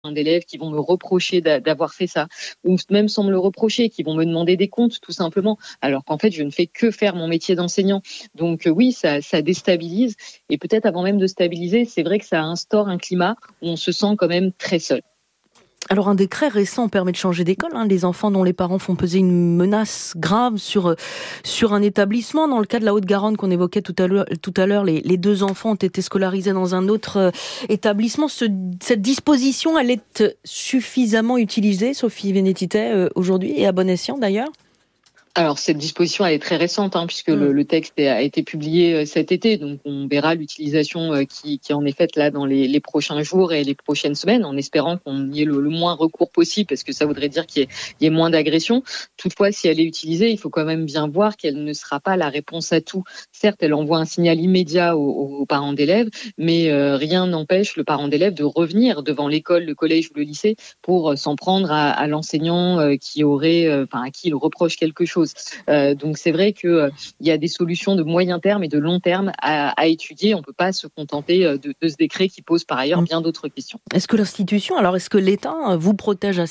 d'élèves qui vont me reprocher d'avoir fait ça, ou même sans me le reprocher, qui vont me demander des comptes tout simplement, alors qu'en fait je ne fais que faire mon métier d'enseignant. Donc oui, ça déstabilise, et peut-être avant même de stabiliser, c'est vrai que ça instaure un climat où on se sent quand même très seul. Alors un décret récent permet de changer d'école. Les enfants dont les parents font peser une menace grave sur un établissement. Dans le cas de la Haute-Garonne qu'on évoquait tout à l'heure, les 2 enfants ont été scolarisés dans un autre établissement. Cette disposition, elle est suffisamment utilisée, Sophie Vénétité, aujourd'hui, et à bon escient d'ailleurs ? Alors cette disposition elle est très récente puisque le texte a été publié cet été, donc on verra l'utilisation qui en est faite là dans les prochains jours et les prochaines semaines, en espérant qu'on y ait le moins recours possible, parce que ça voudrait dire qu'il y ait moins d'agressions. Toutefois, si elle est utilisée, il faut quand même bien voir qu'elle ne sera pas la réponse à tout. Certes, elle envoie un signal immédiat aux parents d'élèves, mais rien n'empêche le parent d'élève de revenir devant l'école, le collège ou le lycée pour s'en prendre à l'enseignant à qui il reproche quelque chose. Donc c'est vrai qu'il y a des solutions de moyen terme et de long terme à étudier. On ne peut pas se contenter de ce décret qui pose par ailleurs bien d'autres questions. Est-ce que l'État vous protège assez ?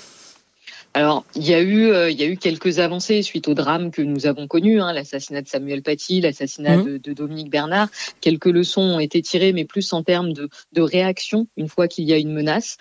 Alors, il y a eu quelques avancées suite au drame que nous avons connu, l'assassinat de Samuel Paty, l'assassinat de Dominique Bernard. Quelques leçons ont été tirées, mais plus en termes de réaction une fois qu'il y a une menace.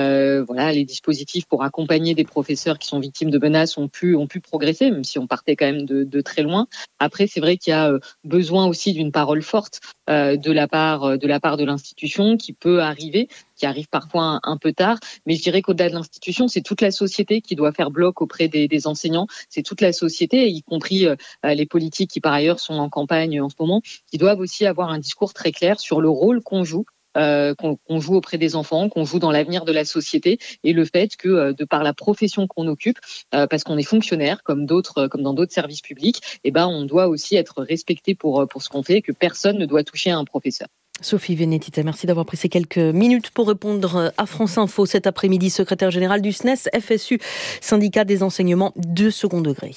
Les dispositifs pour accompagner des professeurs qui sont victimes de menaces ont pu progresser, même si on partait quand même de très loin. Après, c'est vrai qu'il y a besoin aussi d'une parole forte de la part de l'institution qui peut arriver, qui arrive parfois un peu tard, mais je dirais qu'au-delà de l'institution, c'est toute la société qui doit faire bloc auprès des enseignants, c'est toute la société, y compris les politiques qui par ailleurs sont en campagne en ce moment, qui doivent aussi avoir un discours très clair sur le rôle qu'on joue. Qu'on joue auprès des enfants, qu'on joue dans l'avenir de la société, et le fait que de par la profession qu'on occupe, parce qu'on est fonctionnaire comme dans d'autres services publics, on doit aussi être respecté pour ce qu'on fait, et que personne ne doit toucher à un professeur. Sophie Vénétité, merci d'avoir pris ces quelques minutes pour répondre à France Info cet après-midi. Secrétaire général du SNES FSU, syndicat des enseignements de second degré.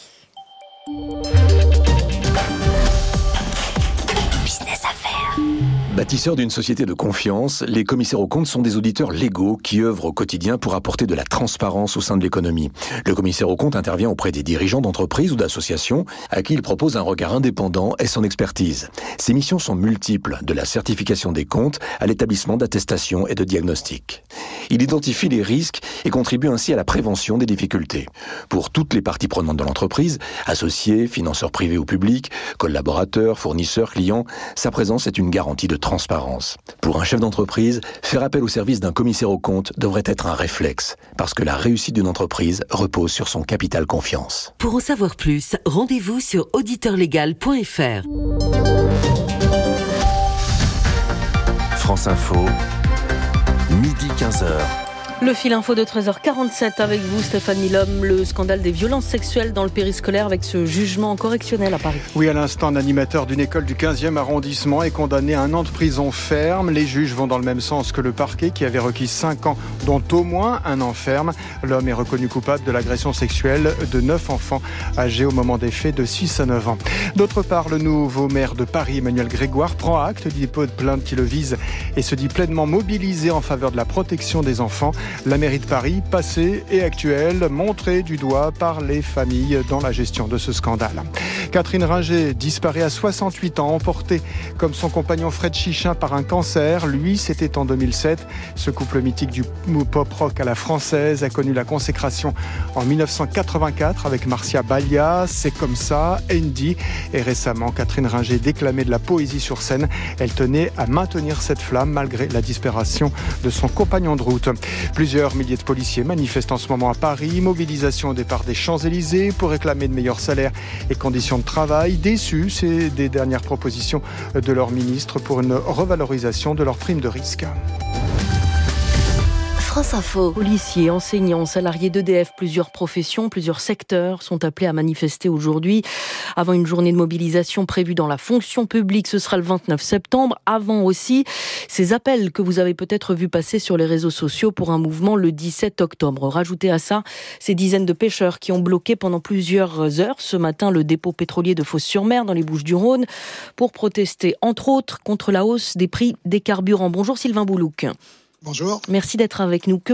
Business Affaires. Bâtisseurs d'une société de confiance, les commissaires aux comptes sont des auditeurs légaux qui œuvrent au quotidien pour apporter de la transparence au sein de l'économie. Le commissaire aux comptes intervient auprès des dirigeants d'entreprises ou d'associations à qui il propose un regard indépendant et son expertise. Ses missions sont multiples, de la certification des comptes à l'établissement d'attestations et de diagnostics. Il identifie les risques et contribue ainsi à la prévention des difficultés. Pour toutes les parties prenantes de l'entreprise, associés, financeurs privés ou publics, collaborateurs, fournisseurs, clients, sa présence est une garantie de transparence. Pour un chef d'entreprise, faire appel au service d'un commissaire aux comptes devrait être un réflexe, parce que la réussite d'une entreprise repose sur son capital confiance. Pour en savoir plus, rendez-vous sur auditeurlegal.fr. France Info, midi 15h. Le fil info de 13h47 avec vous, Stéphanie Lhomme. Le scandale des violences sexuelles dans le périscolaire avec ce jugement correctionnel à Paris. Oui, à l'instant, un animateur d'une école du 15e arrondissement est condamné à 1 an de prison ferme. Les juges vont dans le même sens que le parquet qui avait requis 5 ans, dont au moins 1 an ferme. L'homme est reconnu coupable de l'agression sexuelle de 9 enfants âgés au moment des faits de 6 à 9 ans. D'autre part, le nouveau maire de Paris, Emmanuel Grégoire, prend acte du dépôt de plainte qui le vise et se dit pleinement mobilisé en faveur de la protection des enfants. La mairie de Paris, passée et actuelle, montrée du doigt par les familles dans la gestion de ce scandale. Catherine Ringer disparaît à 68 ans, emportée comme son compagnon Fred Chichin par un cancer. Lui, c'était en 2007. Ce couple mythique du pop-rock à la française a connu la consécration en 1984 avec Marcia Balia, C'est comme ça, Andy. Et récemment, Catherine Ringer déclamait de la poésie sur scène. Elle tenait à maintenir cette flamme malgré la disparition de son compagnon de route. Plusieurs milliers de policiers manifestent en ce moment à Paris. Mobilisation au départ des Champs-Élysées pour réclamer de meilleurs salaires et conditions de travail. Déçus, c'est des dernières propositions de leur ministre pour une revalorisation de leur prime de risque. France Info. Policiers, enseignants, salariés d'EDF, plusieurs professions, plusieurs secteurs sont appelés à manifester aujourd'hui. Avant une journée de mobilisation prévue dans la fonction publique, ce sera le 29 septembre. Avant aussi, ces appels que vous avez peut-être vu passer sur les réseaux sociaux pour un mouvement le 17 octobre. Rajoutez à ça ces dizaines de pêcheurs qui ont bloqué pendant plusieurs heures ce matin le dépôt pétrolier de Fos-sur-Mer dans les Bouches-du-Rhône pour protester, entre autres, contre la hausse des prix des carburants. Bonjour Sylvain Boulouk. Bonjour. Merci d'être avec nous. Que